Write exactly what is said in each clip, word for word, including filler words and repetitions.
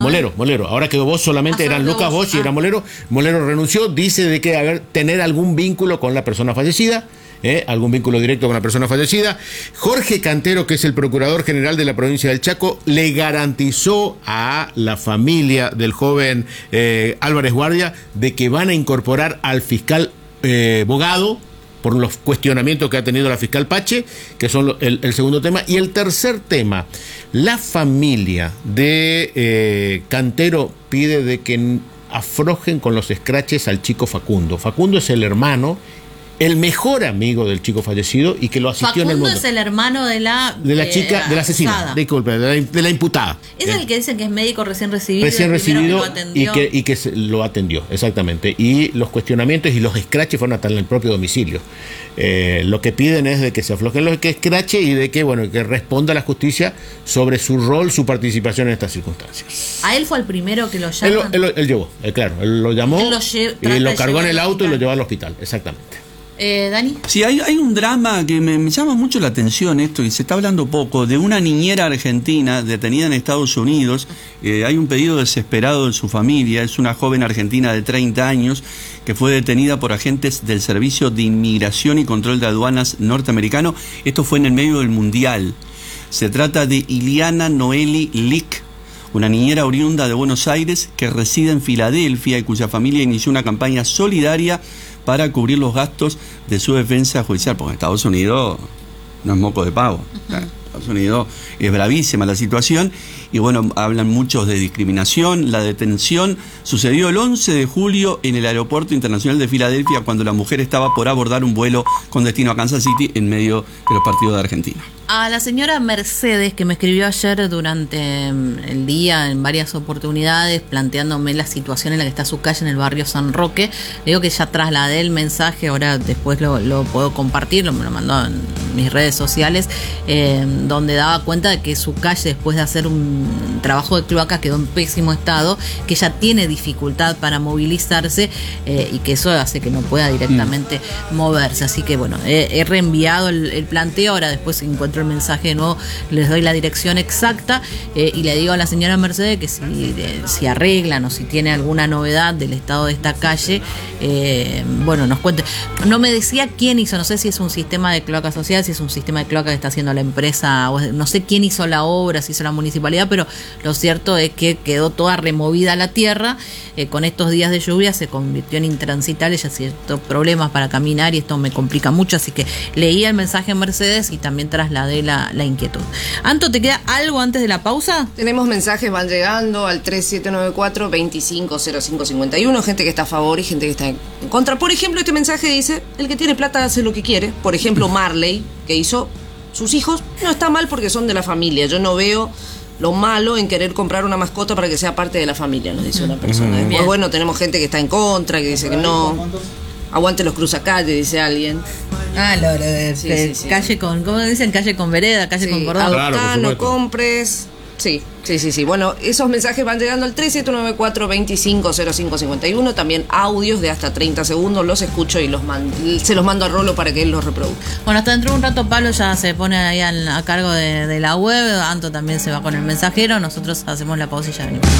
Molero, Molero. Ahora que vos solamente eran Lucas Bosch y era Molero. Molero renunció, dice de que haber, tener algún vínculo con la persona fallecida. ¿Eh? Algún vínculo directo con la persona fallecida. Jorge Cantero, que es el Procurador General de la provincia del Chaco, le garantizó a la familia del joven eh, Álvarez Guardia de que van a incorporar al fiscal eh, Bogado por los cuestionamientos que ha tenido la fiscal Pache, que son el, el segundo tema. Y el tercer tema, la familia de eh, Cantero pide de que aflojen con los escraches al chico Facundo. Facundo es el hermano, el mejor amigo del chico fallecido y que lo asistió Facundo en el mundo. es el hermano de la de la chica, de la asesina, disculpe, de la, de la imputada. Es el que dicen que es médico recién recibido. Recién recibido que y que, y que se, lo atendió, exactamente. Y los cuestionamientos y los escraches fueron hasta en el propio domicilio. Eh, lo que piden es de que se aflojen los escraches y de que, bueno, que responda la justicia sobre su rol, su participación en estas circunstancias. A él fue el primero que lo llamó. Él, él, él llevó, eh, claro, él lo llamó él lo y lo cargó en el auto y lo llevó al hospital, exactamente. Eh, ¿Dani? Sí, hay, hay un drama que me, me llama mucho la atención esto, y se está hablando poco, de una niñera argentina detenida en Estados Unidos. Eh, hay un pedido desesperado de su familia. Es una joven argentina de treinta años que fue detenida por agentes del Servicio de Inmigración y Control de Aduanas norteamericano. Esto fue en el medio del Mundial. Se trata de Iliana Noeli Lick, una niñera oriunda de Buenos Aires que reside en Filadelfia y cuya familia inició una campaña solidaria para cubrir los gastos de su defensa judicial, porque en Estados Unidos no es moco de pavo. Uh-huh. En Estados Unidos es bravísima la situación y bueno, hablan muchos de discriminación. La detención sucedió el once de julio en el Aeropuerto Internacional de Filadelfia, cuando la mujer estaba por abordar un vuelo con destino a Kansas City en medio de los partidos de Argentina. A la señora Mercedes, que me escribió ayer durante el día en varias oportunidades planteándome la situación en la que está su calle en el barrio San Roque, le digo que ya trasladé el mensaje, ahora después lo, lo puedo compartir, lo, me lo mandó en mis redes sociales, eh, donde daba cuenta de que su calle, después de hacer un trabajo de cloaca, quedó en pésimo estado, que ella tiene dificultad para movilizarse eh, y que eso hace que no pueda directamente mm. moverse. Así que bueno, he, he reenviado el, el planteo, ahora después encuentro el mensaje de nuevo, les doy la dirección exacta eh, y le digo a la señora Mercedes que si, eh, si arreglan o si tiene alguna novedad del estado de esta calle, eh, bueno, nos cuente. No me decía quién hizo, no sé si es un sistema de cloaca social, si es un sistema de cloaca que está haciendo la empresa, o no sé quién hizo la obra, si hizo la municipalidad, pero lo cierto es que quedó toda removida la tierra, eh, con estos días de lluvia se convirtió en intransitable, ya ciertos problemas para caminar y esto me complica mucho, así que leí el mensaje en Mercedes y también trasladé La, la inquietud. Anto, ¿te queda algo antes de la pausa? Tenemos mensajes, van llegando al tres siete nueve cuatro, dos cinco cero cinco cinco uno, gente que está a favor y gente que está en contra. Por ejemplo, este mensaje dice: el que tiene plata hace lo que quiere. Por ejemplo, Marley, que hizo sus hijos, no está mal porque son de la familia. Yo no veo lo malo en querer comprar una mascota para que sea parte de la familia, nos dice una persona. Después, Bien. bueno, tenemos gente que está en contra, que dice que no. Aguante los cruzacalles, dice alguien. Ah, lo, lo de sí, sí, sí. calle con, ¿cómo dicen? Calle con vereda, calle sí, con cordón. Adoptá, claro, no compres. Sí, sí, sí, sí. Bueno, esos mensajes van llegando al tres siete nueve cuatro, dos cinco cero cinco cinco uno. También audios de hasta treinta segundos. Los escucho y los mando, se los mando a Rolo para que él los reproduzca. Bueno, hasta dentro de un rato Pablo ya se pone ahí al, a cargo de, de la web. Anto también se va con el mensajero. Nosotros hacemos la pausa y ya venimos.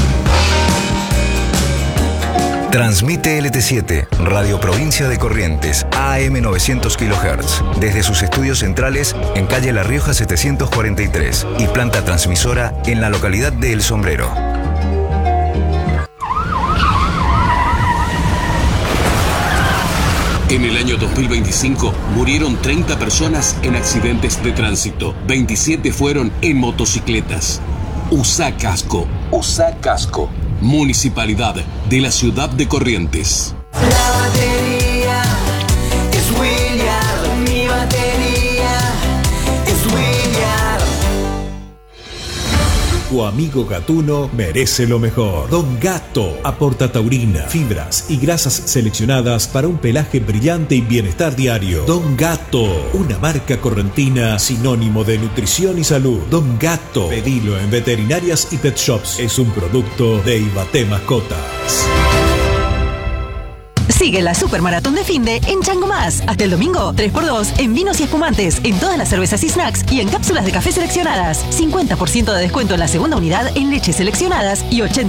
Transmite L T siete, Radio Provincia de Corrientes, A M novecientos kilohertz, desde sus estudios centrales en calle La Rioja setecientos cuarenta y tres y planta transmisora en la localidad de El Sombrero. En el año dos mil veinticinco murieron treinta personas en accidentes de tránsito. veintisiete fueron en motocicletas. Usa casco. Usa casco. Municipalidad de la ciudad de Corrientes. La batería es William, mi batería es William. Tu amigo gatuno merece lo mejor. Don Gato aporta taurina, fibras y grasas seleccionadas para un pelaje brillante y bienestar diario. Don Gato, una marca correntina sinónimo de nutrición y salud. Don Gato, pedilo en veterinarias y pet shops. Es un producto de Ibaté Mascotas. Sigue la Supermaratón de Finde en Chango Más. Hasta el domingo, tres por dos en vinos y espumantes, en todas las cervezas y snacks y en cápsulas de café seleccionadas. cincuenta por ciento de descuento en la segunda unidad en leches seleccionadas y ochenta